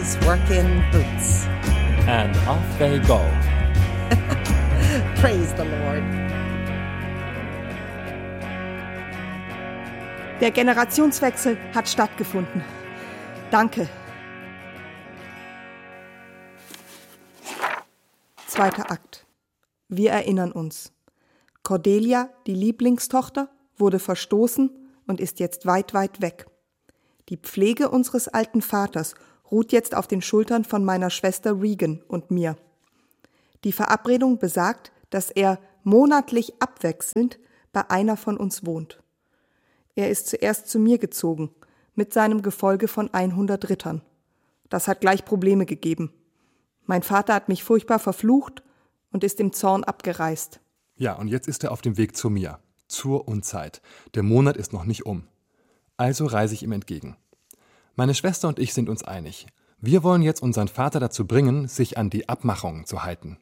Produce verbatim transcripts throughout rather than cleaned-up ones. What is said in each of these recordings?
these working boots. And off they go. Praise the Lord. Der Generationswechsel hat stattgefunden. Danke. Zweiter Akt. Wir erinnern uns. Cordelia, die Lieblingstochter, wurde verstoßen und ist jetzt weit, weit weg. Die Pflege unseres alten Vaters ruht jetzt auf den Schultern von meiner Schwester Regan und mir. Die Verabredung besagt, dass er monatlich abwechselnd bei einer von uns wohnt. Er ist zuerst zu mir gezogen, mit seinem Gefolge von hundert Rittern. Das hat gleich Probleme gegeben. Mein Vater hat mich furchtbar verflucht und ist im Zorn abgereist. Ja, und jetzt ist er auf dem Weg zu mir, zur Unzeit. Der Monat ist noch nicht um. Also reise ich ihm entgegen. Meine Schwester und ich sind uns einig. Wir wollen jetzt unseren Vater dazu bringen, sich an die Abmachungen zu halten.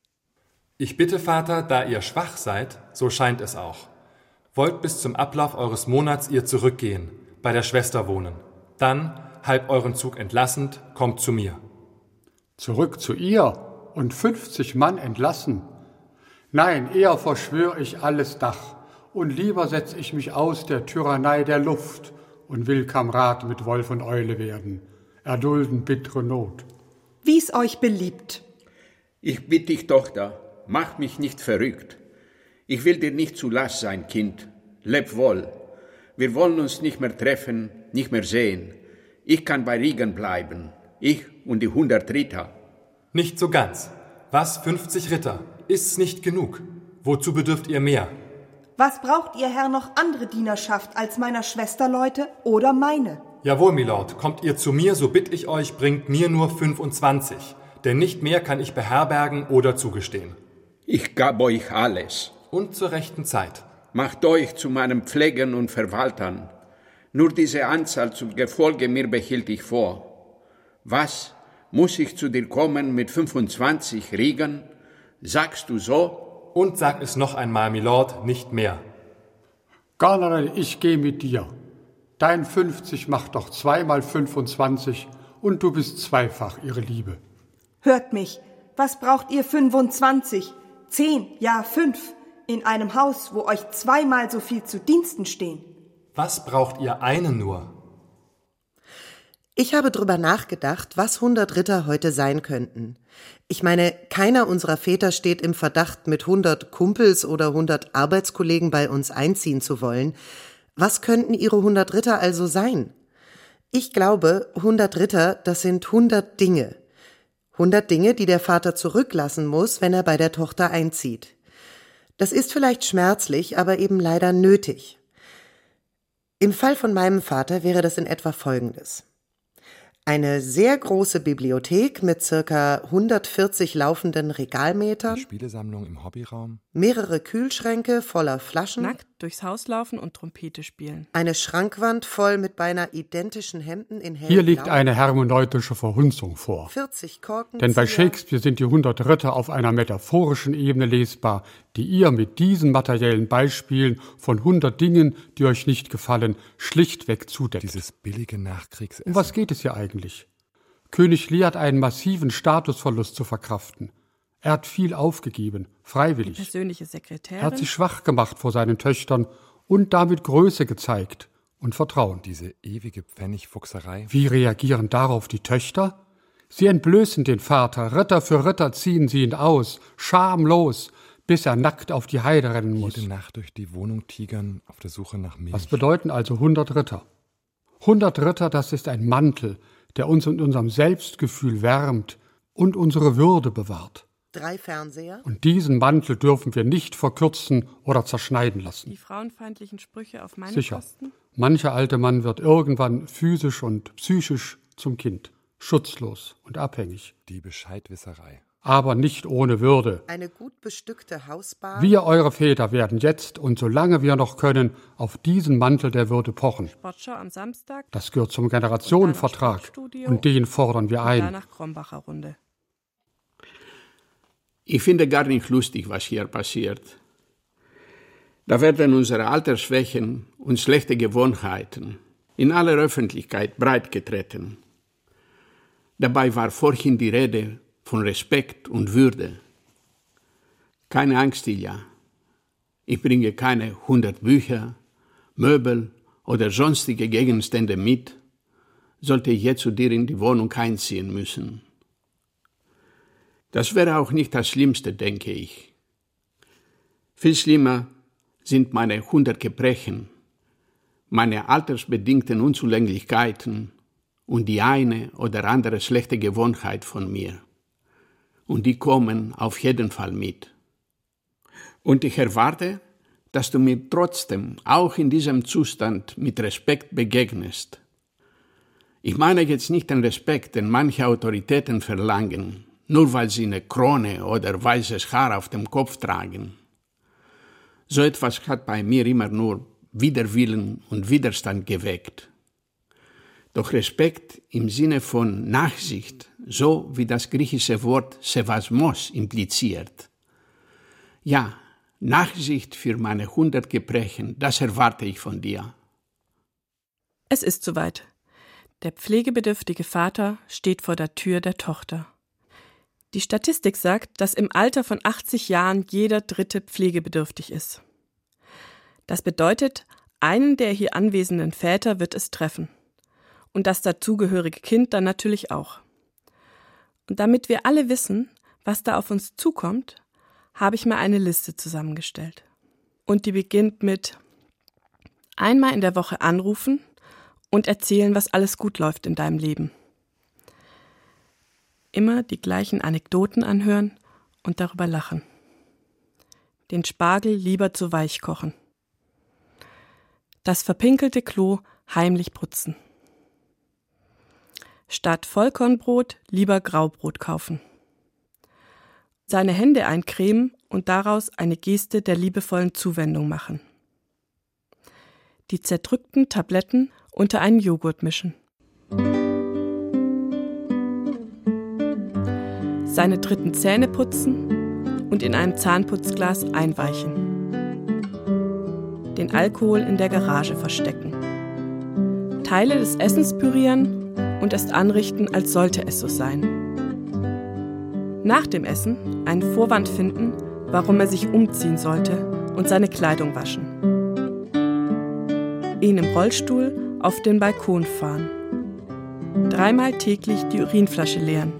Ich bitte, Vater, da ihr schwach seid, so scheint es auch. Wollt bis zum Ablauf eures Monats ihr zurückgehen, bei der Schwester wohnen. Dann, halb euren Zug entlassend, kommt zu mir. Zurück zu ihr und fünfzig Mann entlassen? Nein, eher verschwör ich alles Dach und lieber setz ich mich aus der Tyrannei der Luft und will Kamerad mit Wolf und Eule werden, erdulden bittere Not. Wie's euch beliebt. Ich bitte dich, Tochter, mach mich nicht verrückt. Ich will dir nicht zu lasch sein, Kind. Leb wohl. Wir wollen uns nicht mehr treffen, nicht mehr sehen. Ich kann bei Regan bleiben, ich und die hundert Ritter. Nicht so ganz. Was, fünfzig Ritter? Ist's nicht genug? Wozu bedürft ihr mehr? Was braucht ihr, Herr, noch andere Dienerschaft als meiner Schwesterleute oder meine? Jawohl, Milord, kommt ihr zu mir, so bitt ich euch, bringt mir nur fünfundzwanzig, denn nicht mehr kann ich beherbergen oder zugestehen. Ich gab euch alles. Und zur rechten Zeit. Macht euch zu meinen Pflegern und Verwaltern. Nur diese Anzahl zum Gefolge mir behielt ich vor. Was, muss ich zu dir kommen mit fünfundzwanzig Riegern? Sagst du so? Und sag es noch einmal, Milord, nicht mehr. Garnal, ich geh mit dir. Dein fünfzig macht doch zweimal fünfundzwanzig und du bist zweifach ihre Liebe. Hört mich, was braucht ihr fünfundzwanzig? Zehn, ja fünf, in einem Haus, wo euch zweimal so viel zu Diensten stehen. Was braucht ihr einen nur? Ich habe drüber nachgedacht, was hundert Ritter heute sein könnten. Ich meine, keiner unserer Väter steht im Verdacht, mit hundert Kumpels oder hundert Arbeitskollegen bei uns einziehen zu wollen. Was könnten ihre hundert Ritter also sein? Ich glaube, hundert Ritter, das sind hundert Dinge. hundert Dinge, die der Vater zurücklassen muss, wenn er bei der Tochter einzieht. Das ist vielleicht schmerzlich, aber eben leider nötig. Im Fall von meinem Vater wäre das in etwa Folgendes. Eine sehr große Bibliothek mit circa hundertvierzig laufenden Regalmetern. Eine Spielesammlung im Hobbyraum. Mehrere Kühlschränke voller Flaschen. Nackt durchs Haus laufen und Trompete spielen. Eine Schrankwand voll mit beinahe identischen Hemden in hell. Hier liegt eine hermeneutische Verhunzung vor. vierzig Korken. Denn bei Shakespeare sind die hundert Ritter auf einer metaphorischen Ebene lesbar, die ihr mit diesen materiellen Beispielen von hundert Dingen, die euch nicht gefallen, schlichtweg zudeckt. Dieses billige Nachkriegsessen. Um was geht es hier eigentlich? König Lear hat einen massiven Statusverlust zu verkraften. Er hat viel aufgegeben, freiwillig. Die persönliche Sekretärin. Er hat sich schwach gemacht vor seinen Töchtern und damit Größe gezeigt und Vertrauen. Diese ewige Pfennigfuchserei. Wie reagieren darauf die Töchter? Sie entblößen den Vater, Ritter für Ritter ziehen sie ihn aus, schamlos, bis er nackt auf die Heide rennen muss. Jede Nacht durch die Wohnung tigern, auf der Suche nach Milch. Was bedeuten also hundert Ritter? hundert Ritter, das ist ein Mantel, der uns in unserem Selbstgefühl wärmt und unsere Würde bewahrt. Drei Fernseher. Und diesen Mantel dürfen wir nicht verkürzen oder zerschneiden lassen. Die frauenfeindlichen Sprüche auf meine Sicher. Kosten? Mancher alte Mann wird irgendwann physisch und psychisch zum Kind, schutzlos und abhängig. Die Bescheidwisserei. Aber nicht ohne Würde. Eine gut bestückte Hausbar. Wir, eure Väter, werden jetzt und solange wir noch können, auf diesen Mantel der Würde pochen. Sportschau am Samstag. Das gehört zum Generationenvertrag und den fordern wir ein. Danach Krombacher Runde. Ich finde gar nicht lustig, was hier passiert. Da werden unsere Altersschwächen und schlechte Gewohnheiten in aller Öffentlichkeit breitgetreten. Dabei war vorhin die Rede von Respekt und Würde. Keine Angst, Ilja. Ich bringe keine hundert Bücher, Möbel oder sonstige Gegenstände mit, sollte ich jetzt zu dir in die Wohnung einziehen müssen. Das wäre auch nicht das Schlimmste, denke ich. Viel schlimmer sind meine hundert Gebrechen, meine altersbedingten Unzulänglichkeiten und die eine oder andere schlechte Gewohnheit von mir. Und die kommen auf jeden Fall mit. Und ich erwarte, dass du mir trotzdem auch in diesem Zustand mit Respekt begegnest. Ich meine jetzt nicht den Respekt, den manche Autoritäten verlangen, nur weil sie eine Krone oder weißes Haar auf dem Kopf tragen. So etwas hat bei mir immer nur Widerwillen und Widerstand geweckt. Doch Respekt im Sinne von Nachsicht, so wie das griechische Wort Sevasmos impliziert. Ja, Nachsicht für meine hundert Gebrechen, das erwarte ich von dir. Es ist soweit. Der pflegebedürftige Vater steht vor der Tür der Tochter. Die Statistik sagt, dass im Alter von achtzig Jahren jeder Dritte pflegebedürftig ist. Das bedeutet, einen der hier anwesenden Väter wird es treffen. Und das dazugehörige Kind dann natürlich auch. Und damit wir alle wissen, was da auf uns zukommt, habe ich mir eine Liste zusammengestellt. Und die beginnt mit einmal in der Woche anrufen und erzählen, was alles gut läuft in deinem Leben. Immer die gleichen Anekdoten anhören und darüber lachen. Den Spargel lieber zu weich kochen. Das verpinkelte Klo heimlich putzen. Statt Vollkornbrot lieber Graubrot kaufen. Seine Hände eincremen und daraus eine Geste der liebevollen Zuwendung machen. Die zerdrückten Tabletten unter einen Joghurt mischen. Seine dritten Zähne putzen und in einem Zahnputzglas einweichen. Den Alkohol in der Garage verstecken. Teile des Essens pürieren und es anrichten, als sollte es so sein. Nach dem Essen einen Vorwand finden, warum er sich umziehen sollte und seine Kleidung waschen. Ihn im Rollstuhl auf den Balkon fahren. Dreimal täglich die Urinflasche leeren.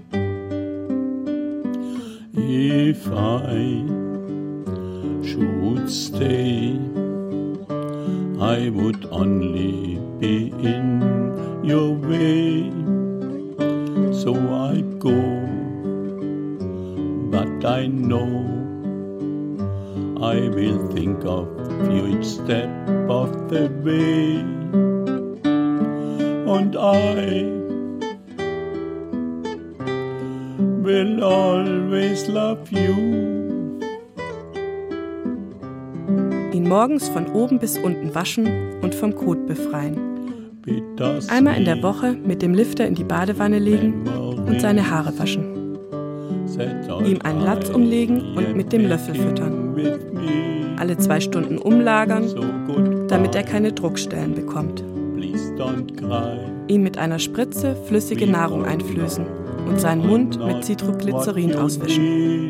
If I should stay, I would only be in your way, so I'd go, but I know I will think of you each step of the way, and I will always love you. Ihn morgens von oben bis unten waschen und vom Kot befreien. Einmal in der Woche mit dem Lifter in die Badewanne legen und seine Haare waschen. Ihm einen Latz umlegen und mit dem Löffel füttern. Alle zwei Stunden umlagern, damit er keine Druckstellen bekommt. Ihm mit einer Spritze flüssige Nahrung einflößen und seinen Mund mit Citroglycerin auswischen.